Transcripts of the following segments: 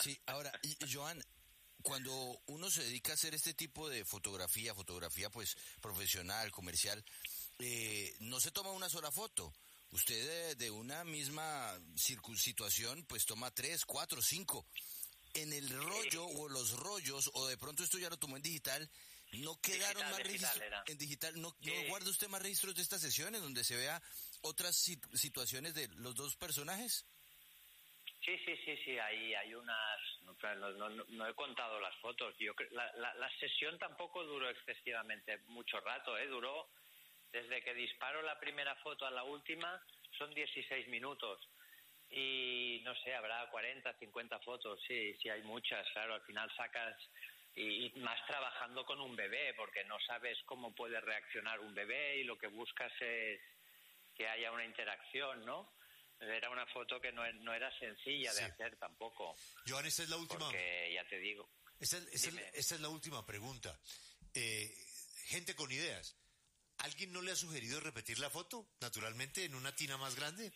Sí, ahora, Joan, cuando uno se dedica a hacer este tipo de fotografía pues profesional, comercial, no se toma una sola foto. Usted de una misma situación pues toma 3, 4, 5. En el rollo o los rollos, o de pronto esto ya lo tomó en digital, ¿no quedaron más registros? En digital, ¿no guarda usted más registros de estas sesiones donde se vea otras situaciones de los dos personajes? Sí, hay unas... No he contado las fotos. La sesión tampoco duró excesivamente mucho rato, duró desde que disparo la primera foto a la última, son 16 minutos. Y no sé, habrá 40, 50 fotos, sí, hay muchas, claro, al final sacas, y más trabajando con un bebé, porque no sabes cómo puede reaccionar un bebé y lo que buscas es que haya una interacción, ¿no? Era una foto que no era sencilla de hacer tampoco. Joan, esta es la última. Porque ya te digo. Esta es la última pregunta. Gente con ideas. ¿Alguien no le ha sugerido repetir la foto, naturalmente, en una tina más grande?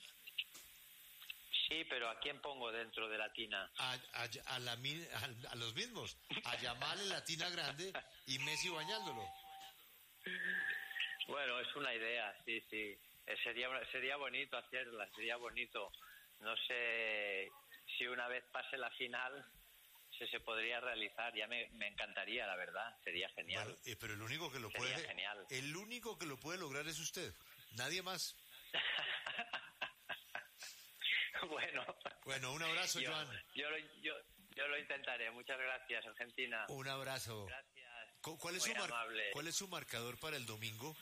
Sí, pero ¿a quién pongo dentro de la tina? A los mismos. A Yamal en la tina grande y Messi bañándolo. Bueno, es una idea, sí. Sería bonito hacerla, sería bonito. No sé si una vez pase la final se podría realizar. Ya me encantaría, la verdad. Sería genial. Bueno, pero el único que lo puede lograr es usted. Nadie más. Bueno, un abrazo, Joan. Yo lo intentaré. Muchas gracias, Argentina. Un abrazo. Gracias. ¿Cuál es su marcador para el domingo?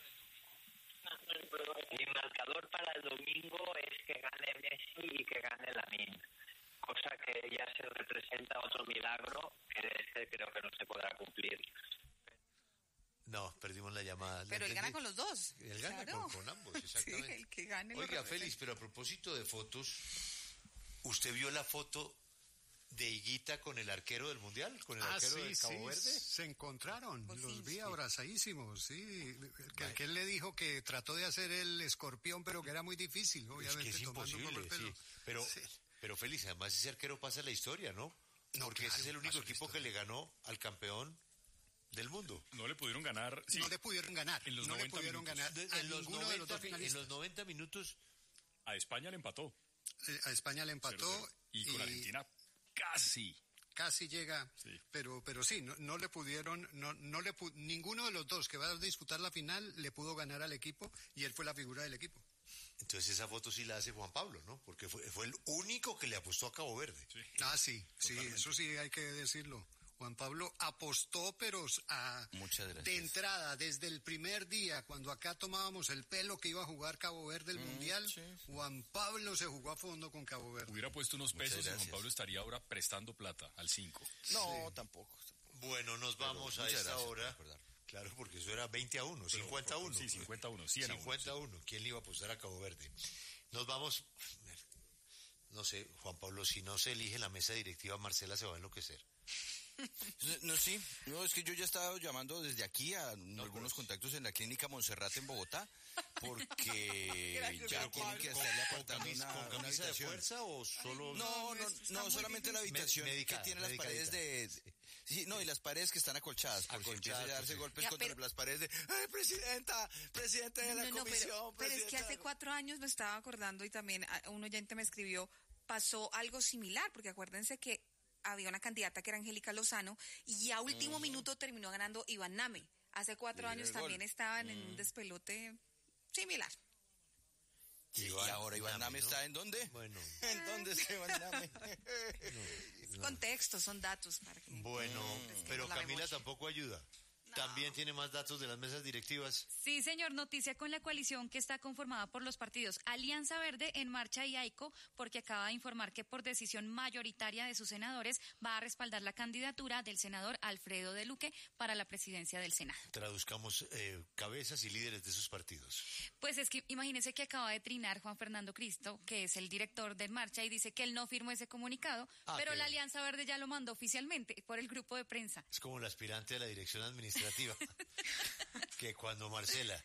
Mi marcador para el domingo es que gane Messi y que gane Lamine. Cosa que ya se representa otro milagro que creo que no se podrá cumplir. No, perdimos la llamada. Pero él gana con los dos. Él gana con ambos, exactamente. Sí, el que gane. Oiga, Félix, pero a propósito de fotos, ¿usted vio la foto de Higuita con el arquero del Mundial? ¿Con el arquero del Cabo Verde? Se encontraron, los vi abrazadísimos, sí. Que él le dijo que trató de hacer el escorpión, pero que era muy difícil, obviamente. Es que es imposible, sí. Pero Félix, además ese arquero pasa la historia, ¿no? Porque claro, ese es el único equipo que le ganó al campeón del mundo. No le pudieron ganar. Sí. No le pudieron ganar. En los 90 minutos. A ninguno de los dos finalistas. En los 90 minutos. A España le empató. A España le empató. 0-0. Y con Argentina casi llega, sí. Pero sí, no le pudieron, ninguno de los dos que va a disputar la final le pudo ganar al equipo y él fue la figura del equipo. Entonces esa foto sí la hace Juan Pablo, ¿no? Porque fue el único que le apostó a Cabo Verde. Sí. Sí, eso sí hay que decirlo. Juan Pablo apostó, pero de entrada, desde el primer día, cuando acá tomábamos el pelo que iba a jugar Cabo Verde el Mundial, sí. Juan Pablo se jugó a fondo con Cabo Verde. Hubiera puesto unos pesos y Juan Pablo estaría ahora prestando plata al 5. No, sí. Tampoco. Bueno, nos vamos a esta hora. Claro, porque eso era 20-1, 50-1. Sí, 51, 51. ¿Quién le iba a apostar a Cabo Verde? Nos vamos, no sé, Juan Pablo, si no se elige la mesa directiva, Marcela se va a enloquecer. No, es que yo ya he estado llamando desde aquí a algunos contactos en la clínica Monserrate en Bogotá, porque ya tienen que estarle aportando una camisa de fuerza o solo... No, solamente la habitación que tiene las paredes de... Sí, no, y las paredes que están acolchadas, porque empieza a darse golpes contra las paredes de... ¡Ay, presidente de la comisión! Pero es que hace 4 años me estaba acordando y también un oyente me escribió, pasó algo similar, porque acuérdense que había una candidata que era Angélica Lozano y a último minuto terminó ganando Iván Name. Hace 4 años también estaban en un despelote similar. Y ahora Iván Name, ¿no? ¿Está en dónde? Bueno. ¿En dónde está Iván Name? Es contexto, son datos para que... Bueno, pero Camila tampoco ayuda. También tiene más datos de las mesas directivas. Sí, señor, noticia con la coalición que está conformada por los partidos Alianza Verde, En Marcha y AICO, porque acaba de informar que por decisión mayoritaria de sus senadores va a respaldar la candidatura del senador Alfredo de Luque para la presidencia del Senado. Traduzcamos cabezas y líderes de esos partidos. Pues es que imagínese que acaba de trinar Juan Fernando Cristo, que es el director de En Marcha, y dice que él no firmó ese comunicado, pero la Alianza Verde ya lo mandó oficialmente por el grupo de prensa. Es como el aspirante a la dirección administrativa, que cuando Marcela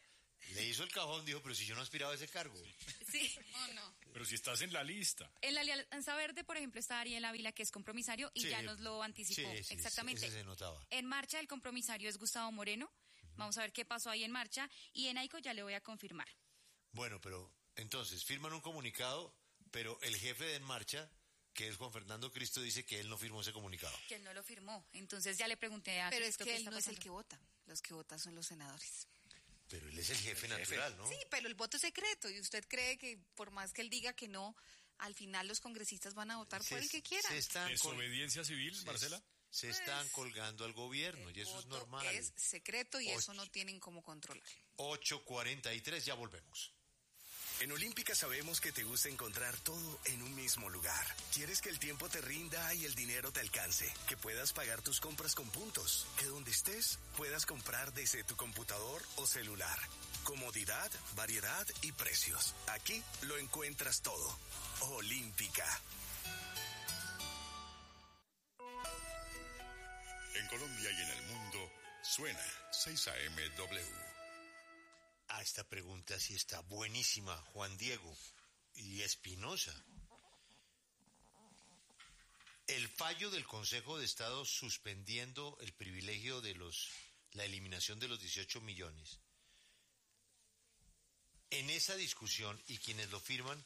Le hizo el cajón, dijo, pero si yo no aspiraba a ese cargo. Sí. No. Pero si estás en la lista. En la Alianza Verde, por ejemplo, está Ariel Ávila, que es compromisario, y ya nos lo anticipó. Sí, exactamente. ese se notaba. En Marcha, el compromisario es Gustavo Moreno. Vamos a ver qué pasó ahí en Marcha. Y en AICO ya le voy a confirmar. Bueno, pero entonces firman un comunicado, pero el jefe de En Marcha, que es Juan Fernando Cristo, dice que él no firmó ese comunicado. Que él no lo firmó. Entonces ya le pregunté a Pero Cristo es que qué él está no es pasando. el que vota. Los que votan son los senadores. Pero él es el jefe natural, ¿no? Sí, pero el voto es secreto. ¿Y usted cree que por más que él diga que no, al final los congresistas van a votar por el que quieran? ¿Desobediencia civil, Marcela? Se están colgando al gobierno y eso es normal. Es secreto y eso no tienen cómo controlar. 8:43, ya volvemos. En Olímpica sabemos que te gusta encontrar todo en un mismo lugar. Quieres que el tiempo te rinda y el dinero te alcance, que puedas pagar tus compras con puntos, que donde estés puedas comprar desde tu computador o celular. Comodidad, variedad y precios. Aquí lo encuentras todo. Olímpica. En Colombia y en el mundo suena 6am-W. Esta pregunta sí está buenísima, Juan Diego y Espinosa. El fallo del Consejo de Estado suspendiendo el privilegio de la eliminación de los 18 millones. En esa discusión, y quienes lo firman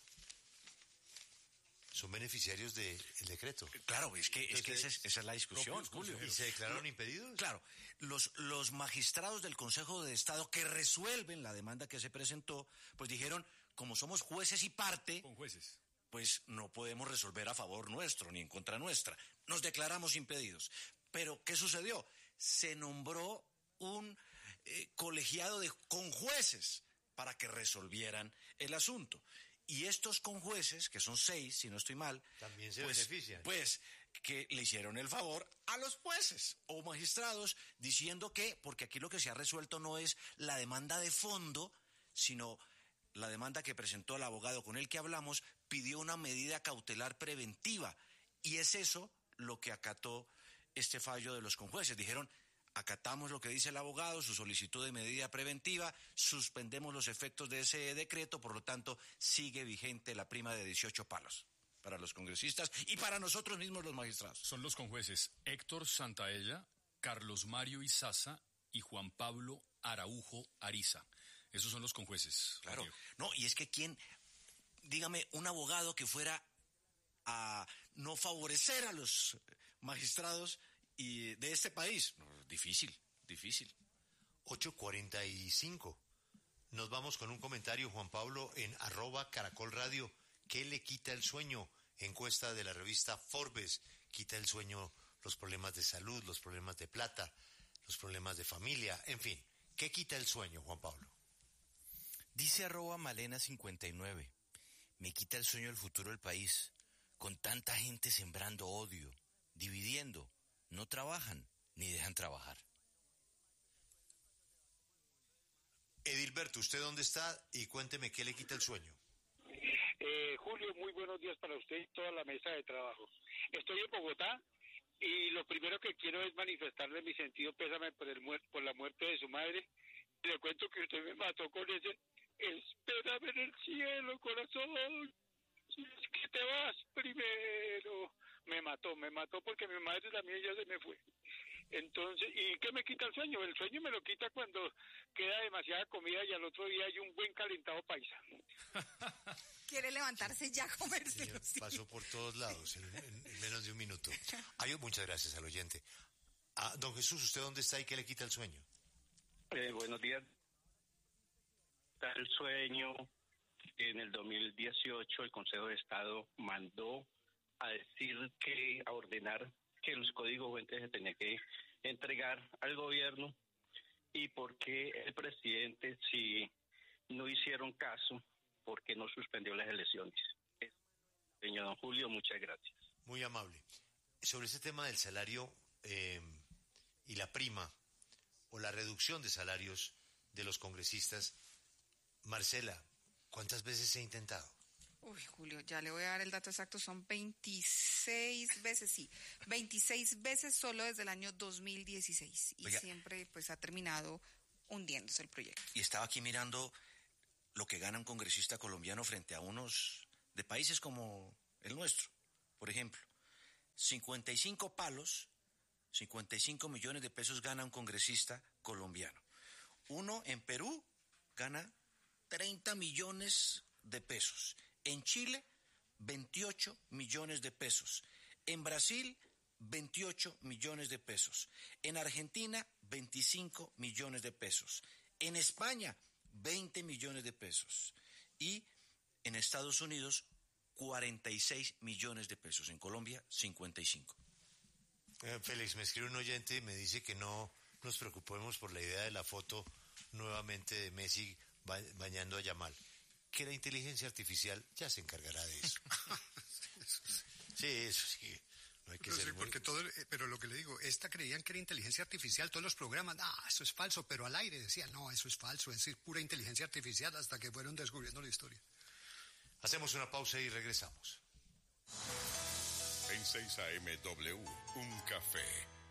son beneficiarios del decreto. Claro, es que esa es la discusión, Julio. ¿Y se declararon impedidos? Claro, los magistrados del Consejo de Estado que resuelven la demanda que se presentó, pues dijeron, como somos jueces y parte, Con jueces. pues no podemos resolver a favor nuestro ni en contra nuestra. Nos declaramos impedidos. Pero, ¿qué sucedió? Se nombró un colegiado de conjueces para que resolvieran el asunto. Y estos conjueces, que son 6, si no estoy mal, también se benefician. Pues que le hicieron el favor a los jueces o magistrados diciendo que, porque aquí lo que se ha resuelto no es la demanda de fondo, sino la demanda que presentó el abogado con el que hablamos, pidió una medida cautelar preventiva. Y es eso lo que acató este fallo de los conjueces. Dijeron, acatamos lo que dice el abogado, su solicitud de medida preventiva, suspendemos los efectos de ese decreto, por lo tanto, sigue vigente la prima de 18 palos para los congresistas y para nosotros mismos los magistrados. Son los conjueces Héctor Santaella, Carlos Mario Izaza y Juan Pablo Araujo Ariza. Esos son los conjueces. Claro. Diego. No, y es que dígame, un abogado que fuera a no favorecer a los magistrados y de este país. No, difícil. 8:45. Nos vamos con un comentario, Juan Pablo, en @Caracol Radio. ¿Qué le quita el sueño? Encuesta de la revista Forbes. Quita el sueño los problemas de salud, los problemas de plata, los problemas de familia, en fin. ¿Qué quita el sueño, Juan Pablo? Dice @Malena59. Me quita el sueño el futuro del país. Con tanta gente sembrando odio, dividiendo, no trabajan ni dejan trabajar. Edilberto, ¿usted dónde está? Y cuénteme qué le quita el sueño. Julio, muy buenos días para usted y toda la mesa de trabajo. Estoy en Bogotá y lo primero que quiero es manifestarle mi sentido pésame por la muerte de su madre. Le cuento que usted me mató con ese espérame en el cielo, corazón. Si es que te vas primero. Me mató porque mi madre también ya se me fue. Entonces, ¿y qué me quita el sueño? El sueño me lo quita cuando queda demasiada comida y al otro día hay un buen calentado paisa. Quiere levantarse ya a comérselo. Sí, pasó por todos lados en menos de un minuto. Muchas gracias al oyente. Don Jesús, ¿usted dónde está y qué le quita el sueño? Buenos días. El sueño, en el 2018 el Consejo de Estado mandó a ordenar que los códigos fuentes se tenían que entregar al gobierno y porque el presidente, si no hicieron caso, porque no suspendió las elecciones. Señor don Julio, muchas gracias. Muy amable. Sobre ese tema del salario y la prima o la reducción de salarios de los congresistas, Marcela, ¿cuántas veces se ha intentado? Uy, Julio, ya le voy a dar el dato exacto, son 26 veces, sí, 26 veces solo desde el año 2016 y siempre pues ha terminado hundiéndose el proyecto. Y estaba aquí mirando lo que gana un congresista colombiano frente a unos de países como el nuestro. Por ejemplo, 55 palos, 55 millones de pesos gana un congresista colombiano. Uno en Perú gana 30 millones de pesos. En Chile, 28 millones de pesos. En Brasil, 28 millones de pesos. En Argentina, 25 millones de pesos. En España, 20 millones de pesos. Y en Estados Unidos, 46 millones de pesos. En Colombia, 55. Félix, me escribe un oyente y me dice que no nos preocupemos por la idea de la foto nuevamente de Messi bañando a Yamal, que la inteligencia artificial ya se encargará de eso. Sí, eso sí. No hay que ser muy... porque pero lo que le digo, creían que era inteligencia artificial, todos los programas, eso es falso, pero al aire decían, no, eso es falso, es decir, pura inteligencia artificial, hasta que fueron descubriendo la historia. Hacemos una pausa y regresamos. En 6 AM W, un café